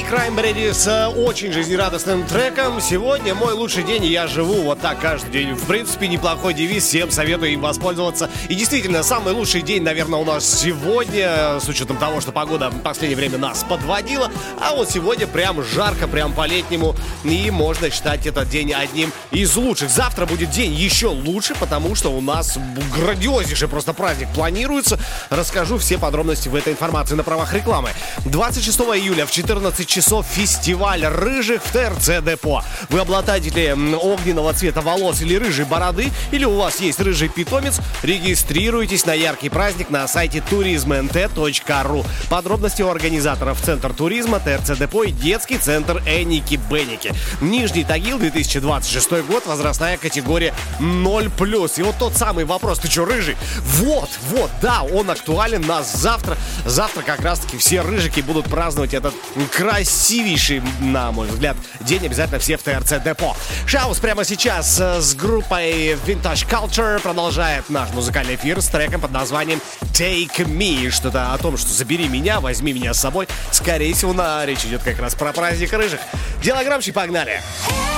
Cranberries с очень жизнерадостным треком. Сегодня мой лучший день, и я живу вот так каждый день. В принципе, неплохой девиз, всем советую им воспользоваться. И действительно, самый лучший день, наверное, у нас сегодня, с учетом того, что погода в последнее время нас подводила. А вот сегодня прям жарко, прям по-летнему, и можно считать этот день одним из лучших. Завтра будет день еще лучше, потому что у нас грандиознейший просто праздник планируется. Расскажу все подробности в этой информации на правах рекламы. 26 июля в 14 часов фестиваль рыжих в ТРЦ Депо. Вы обладатели огненного цвета волос или рыжей бороды, или у вас есть рыжий питомец, регистрируйтесь на яркий праздник на сайте turismnt.ru. Подробности у организаторов Центр туризма, ТРЦ Депо и детский центр Эники-Беники. Нижний Тагил, 2026 год, возрастная категория 0+. И вот тот самый вопрос: ты что, рыжий? Вот, да, он актуален нас завтра. Завтра как раз-таки все рыжики будут праздновать этот красивейший, на мой взгляд, день. Обязательно все в ТРЦ Депо. Шаус прямо сейчас с группой Vintage Culture продолжает наш музыкальный эфир с треком под названием Take Me. Что-то о том, что забери меня, возьми меня с собой. Скорее всего, речь идет как раз про праздник рыжих. Делограммчик, погнали!